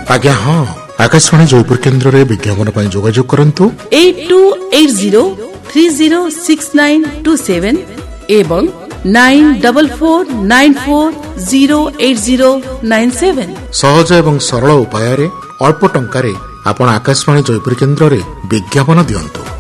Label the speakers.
Speaker 1: आज्ञा हाँ आकाशवाणी जयपुर केन्द्र रे विज्ञापन पर जोगाजोग करंतु
Speaker 2: 8280306927 एवं 9449408097
Speaker 1: सहज एवं सरल उपाय रे अल्प टंका रे आपण आकाशवाणी जयपुर केन्द्र रे विज्ञापन दियंतु।